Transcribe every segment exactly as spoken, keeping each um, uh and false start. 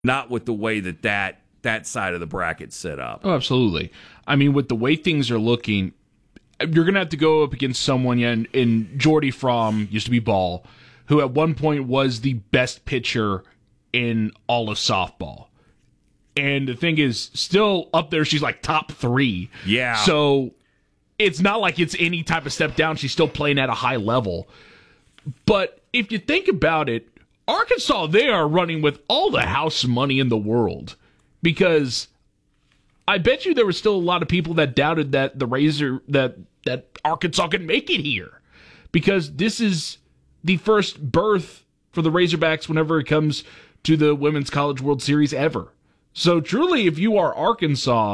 not with the way that that, that side of the bracket's set up. Oh, absolutely. I mean, with the way things are looking, you're going to have to go up against someone, yeah, and, and Jordy Fromm used to be Ball, who at one point was the best pitcher in all of softball. And the thing is, still up there, she's like top three. Yeah. So it's not like it's any type of step down. She's still playing at a high level. But if you think about it, Arkansas, they are running with all the house money in the world. Because I bet you there were still a lot of people that doubted that the Razor, that, that Arkansas could make it here. Because this is the first berth for the Razorbacks whenever it comes to the Women's College World Series ever. So truly, if you are Arkansas,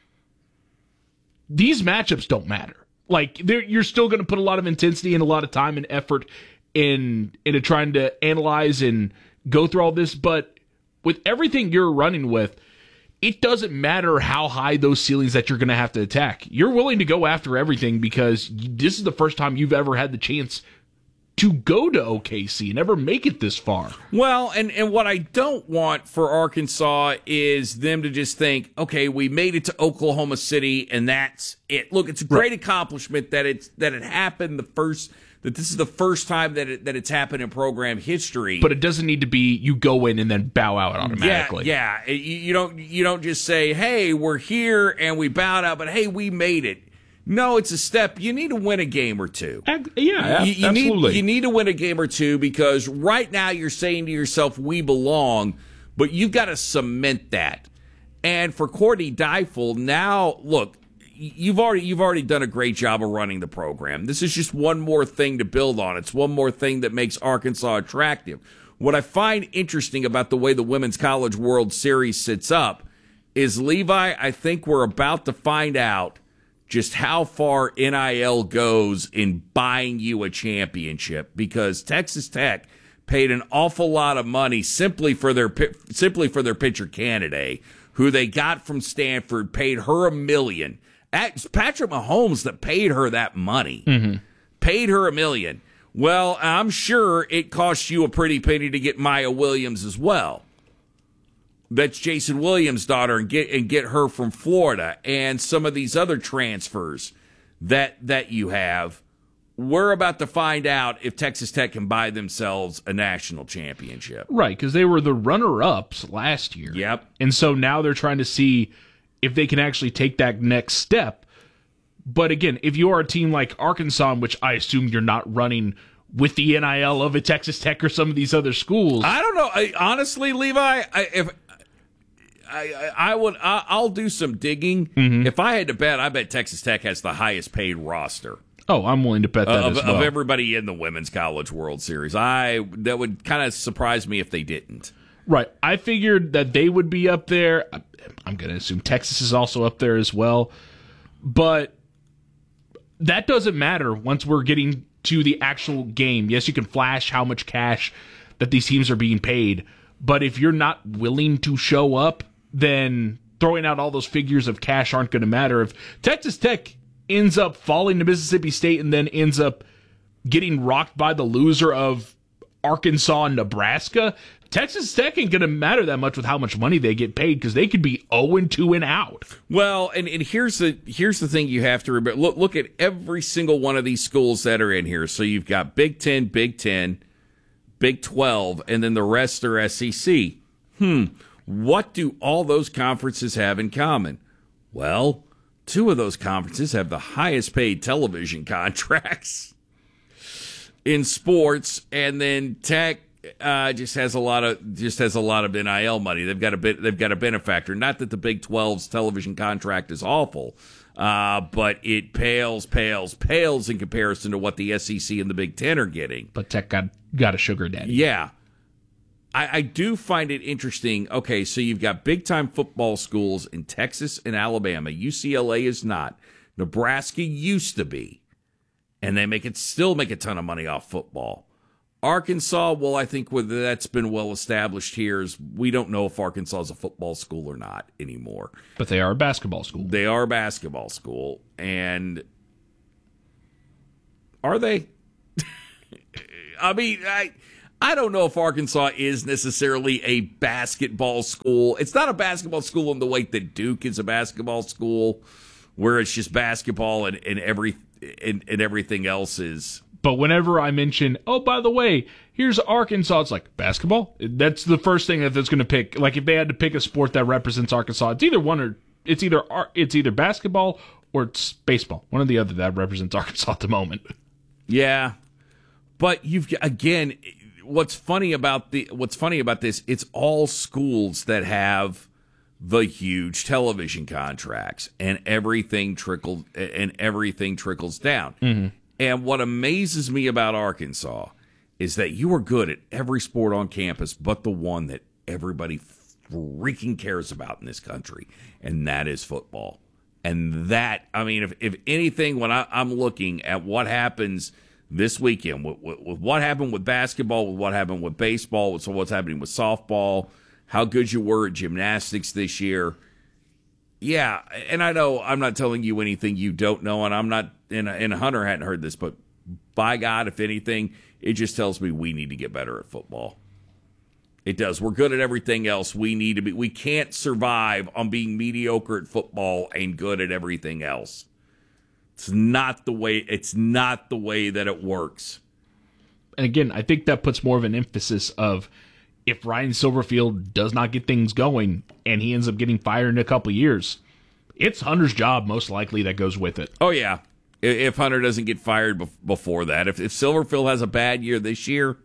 these matchups don't matter. Like, you're still going to put a lot of intensity and a lot of time and effort in into trying to analyze and go through all this, but with everything you're running with, it doesn't matter how high those ceilings that you're going to have to attack. You're willing to go after everything because this is the first time you've ever had the chance to go to O K C and ever make it this far. Well, and, and what I don't want for Arkansas is them to just think, okay, we made it to Oklahoma City and that's it. Look, it's a great right. accomplishment that it's that it happened the first that this is the first time that it, that it's happened in program history. But it doesn't need to be you go in and then bow out automatically. Yeah, yeah. You, you don't you don't just say, hey, we're here and we bowed out, but hey, we made it. No, it's a step. You need to win a game or two. Uh, yeah, you, you absolutely. Need, you need to win a game or two because right now you're saying to yourself, we belong, but you've got to cement that. And for Courtney Deifel, now, look, you've already you've already done a great job of running the program. This is just one more thing to build on. It's one more thing that makes Arkansas attractive. What I find interesting about the way the Women's College World Series sits up is, Levi, I think we're about to find out just how far N I L goes in buying you a championship, because Texas Tech paid an awful lot of money simply for their simply for their pitcher candidate, who they got from Stanford, paid her a million. It's Patrick Mahomes that paid her that money, mm-hmm. paid her a million. Well, I'm sure it cost you a pretty penny to get Maya Williams as well. That's Jason Williams' daughter, and get and get her from Florida, and some of these other transfers that that you have. We're about to find out if Texas Tech can buy themselves a national championship. Right, because they were the runner-ups last year. Yep. And so now they're trying to see if they can actually take that next step. But again, if you are a team like Arkansas, which I assume you're not running with the N I L of a Texas Tech or some of these other schools. I don't know. I, honestly, Levi, I, if I, I would, I, I'll do some digging. Mm-hmm. If I had to bet, I bet Texas Tech has the highest paid roster. Oh, I'm willing to bet that of, as well. Of everybody in the Women's College World Series. I that would kind of surprise me if they didn't. Right. I figured that they would be up there. I'm going to assume Texas is also up there as well. But that doesn't matter once we're getting to the actual game. Yes, you can flash how much cash that these teams are being paid. But if you're not willing to show up, then throwing out all those figures of cash aren't going to matter. If Texas Tech ends up falling to Mississippi State and then ends up getting rocked by the loser of Arkansas and Nebraska, Texas Tech ain't going to matter that much with how much money they get paid, because they could be oh and two and out. Well, and, and here's the here's the thing you have to remember. Look, look at every single one of these schools that are in here. So you've got Big Ten, Big Ten, Big twelve, and then the rest are S E C. Hmm. What do all those conferences have in common? Well, two of those conferences have the highest paid television contracts in sports, and then Tech uh, just has a lot of just has a lot of N I L money. They've got a bit. They've got a benefactor. Not that the Big twelve's television contract is awful, uh, but it pales, pales, pales in comparison to what the S E C and the Big Ten are getting. But Tech got got a sugar daddy. Yeah. I, I do find it interesting. Okay, so you've got big-time football schools in Texas and Alabama. U C L A is not. Nebraska used to be. And they make it still make a ton of money off football. Arkansas, well, I think whether that's been well established here is we don't know if Arkansas is a football school or not anymore. But they are a basketball school. They are a basketball school. And are they? I mean, I... I don't know if Arkansas is necessarily a basketball school. It's not a basketball school in the way that Duke is a basketball school, where it's just basketball and, and every and, and everything else is. But whenever I mention, oh, by the way, here's Arkansas, it's like, basketball? That's the first thing that that's going to pick. Like, if they had to pick a sport that represents Arkansas, it's either one or it's either it's either basketball or it's baseball. One or the other that represents Arkansas at the moment. Yeah, but you've again. What's funny about the what's funny about this? It's all schools that have the huge television contracts, and everything trickles and everything trickles down. Mm-hmm. And what amazes me about Arkansas is that you are good at every sport on campus, but the one that everybody freaking cares about in this country, and that is football. And that, I mean, if if anything, when I, I'm looking at what happens this weekend, with, with, with what happened with basketball, with what happened with baseball, with so what's happening with softball, how good you were at gymnastics this year. Yeah, and I know I'm not telling you anything you don't know, and I'm not, and, and Hunter hadn't heard this, but by God, if anything, it just tells me we need to get better at football. It does. We're good at everything else. We need to be. We can't survive on being mediocre at football and good at everything else. It's not the way. It's not the way that it works. And again, I think that puts more of an emphasis of if Ryan Silverfield does not get things going and he ends up getting fired in a couple of years, it's Hunter's job most likely that goes with it. Oh yeah, if Hunter doesn't get fired before that, if if Silverfield has a bad year this year,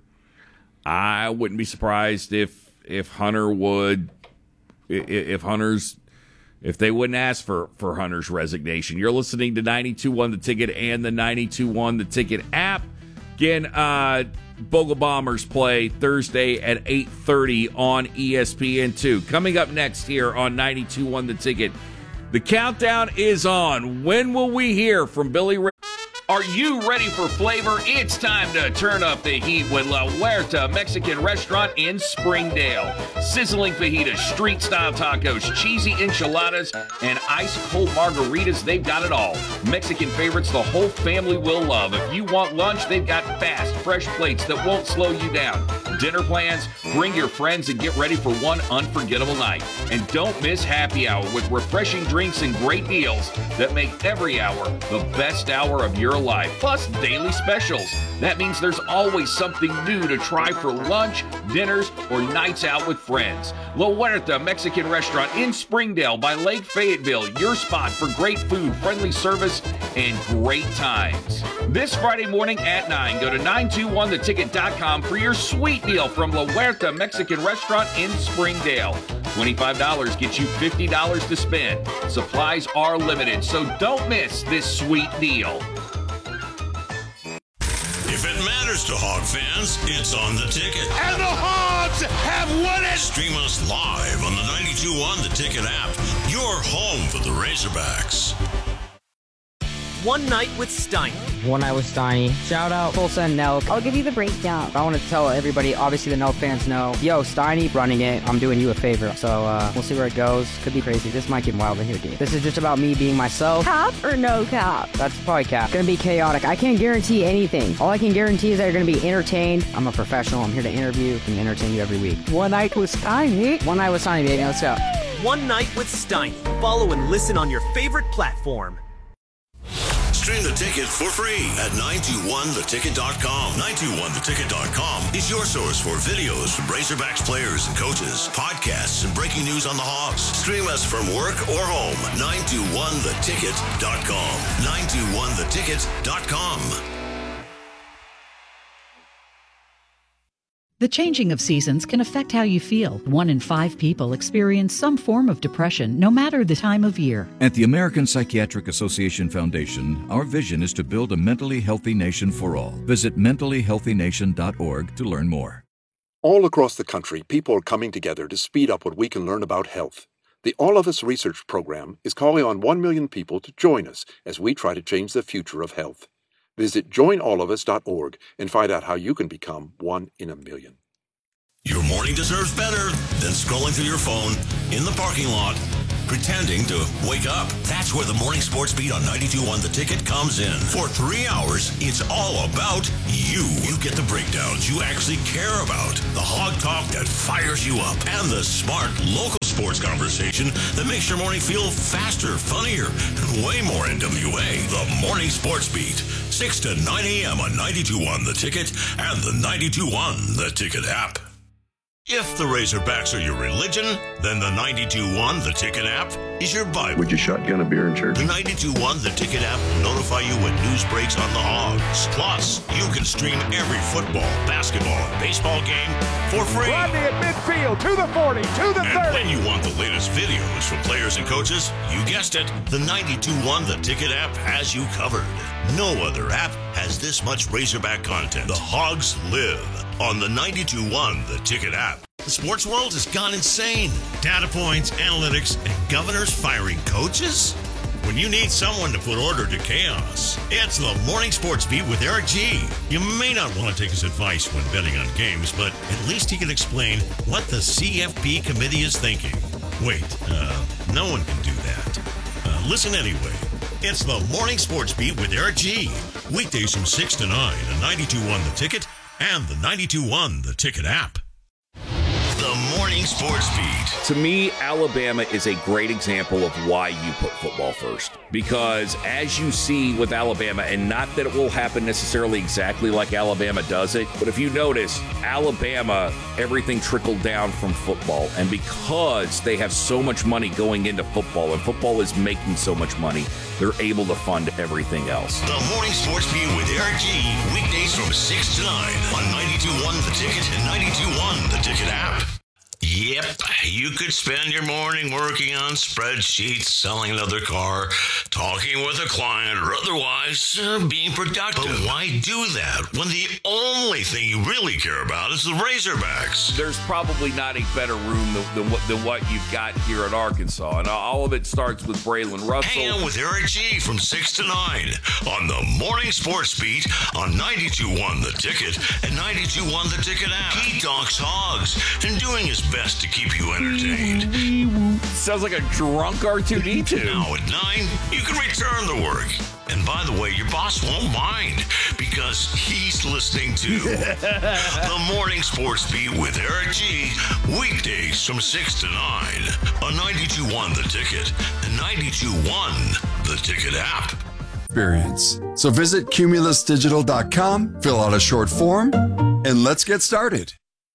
I wouldn't be surprised if if Hunter would if Hunter's. If they wouldn't ask for, for Hunter's resignation. You're listening to ninety-two point one The Ticket and the ninety-two point one The Ticket app. Again, uh, Bogle Bombers play Thursday at eight thirty on E S P N two. Coming up next here on ninety-two point one The Ticket, the countdown is on. When will we hear from Billy Ray? Are you ready for flavor? It's time to turn up the heat with La Huerta Mexican Restaurant in Springdale. Sizzling fajitas, street-style tacos, cheesy enchiladas, and ice-cold margaritas, they've got it all. Mexican favorites the whole family will love. If you want lunch, they've got fast, fresh plates that won't slow you down. Dinner plans? Bring your friends and get ready for one unforgettable night. And don't miss happy hour with refreshing drinks and great deals that make every hour the best hour of your life, plus daily specials. That means there's always something new to try for lunch, dinners, or nights out with friends. La Huerta Mexican Restaurant in Springdale by Lake Fayetteville, your spot for great food, friendly service, and great times. This Friday morning at nine, go to nine two one the ticket dot com for your sweet deal from La Huerta Mexican Restaurant in Springdale. twenty-five dollars gets you fifty dollars to spend. Supplies are limited, so don't miss this sweet deal. If it matters to Hog fans, it's on The Ticket. And the Hogs have won it! Stream us live on the ninety-two point one The Ticket app. Your home for the Razorbacks. One Night with Steiny. One Night with Steiny. Shout out Tulsa and Nelk. I'll give you the breakdown. I want to tell everybody, obviously the Nelk fans know, yo, Steiny running it. I'm doing you a favor. So uh, we'll see where it goes. Could be crazy. This might get wild in here, dude. This is just about me being myself. Cap or no cap? That's probably cap. Gonna be chaotic. I can't guarantee anything. All I can guarantee is that you're gonna be entertained. I'm a professional. I'm here to interview and entertain you every week. One Night with Steiny. One Night with Steiny, baby. Let's go. One Night with Steiny. Follow and listen on your favorite platform. Stream The Ticket for free at nine two one the ticket dot com. nine two one the ticket dot com is your source for videos from Razorbacks players and coaches, podcasts, and breaking news on the Hogs. Stream us from work or home. nine two one the ticket dot com. nine two one the ticket dot com. The changing of seasons can affect how you feel. One in five people experience some form of depression, no matter the time of year. At the American Psychiatric Association Foundation, our vision is to build a mentally healthy nation for all. Visit mentally healthy nation dot org to learn more. All across the country, people are coming together to speed up what we can learn about health. The All of Us Research Program is calling on one million people to join us as we try to change the future of health. Visit join all of us dot org and find out how you can become one in a million. Your morning deserves better than scrolling through your phone, in the parking lot, pretending to wake up. That's where the Morning Sports Beat on ninety-two point one The Ticket comes in. For three hours, it's all about you. You get the breakdowns you actually care about, the hog talk that fires you up, and the smart local sports conversation that makes your morning feel faster, funnier, and way more N W A. The Morning Sports Beat, six to nine a.m. on ninety-two point one The Ticket and the ninety-two point one The Ticket app. If the Razorbacks are your religion, then the ninety-two point one The Ticket app is your Bible. Would you shotgun a beer in church? The ninety-two point one The Ticket app will notify you when news breaks on the Hogs. Plus, you can stream every football, basketball, and baseball game for free. Rodney at midfield, to the forty, to the and thirty. When you want the latest videos from players and coaches, you guessed it, the ninety-two point one The Ticket app has you covered. No other app has this much Razorback content. The Hogs live on the ninety-two point one The Ticket app. The sports world has gone insane. Data points, analytics, and governors firing coaches? When you need someone to put order to chaos, it's the Morning Sports Beat with Eric G. You may not want to take his advice when betting on games, but at least he can explain what the C F P committee is thinking. Wait, uh, no one can do that. Uh, listen anyway. It's the Morning Sports Beat with Eric G. Weekdays from six to nine on ninety-two point one The Ticket and the ninety-two point one The Ticket app. The Morning Sports Beat. To me, Alabama is a great example of why you put football first. Because as you see with Alabama, and not that it will happen necessarily exactly like Alabama does it, but if you notice, Alabama, everything trickled down from football. And because they have so much money going into football, and football is making so much money, they're able to fund everything else. The Morning Sports Beat with Eric G. Weekdays from six to nine on ninety-two point one The Ticket and ninety-two point one The Ticket app. Yep, you could spend your morning working on spreadsheets, selling another car, talking with a client, or otherwise uh, being productive. But why do that when the only thing you really care about is the Razorbacks? There's probably not a better room than, than, what, than what you've got here at Arkansas. And all of it starts with Braylon Russell. Hang out with Eric G. from six to nine on the Morning Sports Beat on ninety-two point one The Ticket and ninety-two point one The Ticket app. He talks hogs and doing his best to keep you entertained. Sounds like a drunk R two D two. Now at nine, you can return to work. And by the way, your boss won't mind because he's listening to the Morning Sports Beat with Eric G. Weekdays from six to nine on ninety-two point one The Ticket and ninety-two point one The Ticket app. Experience. So visit Cumulus Digital dot com, fill out a short form, and let's get started.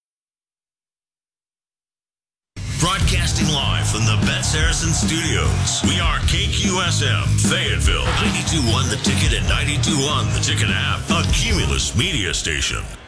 Broadcasting live from the Bet Saracen Studios. We are K Q S M, Fayetteville, ninety-two point one The Ticket and ninety-two point one The Ticket app, a Cumulus media station.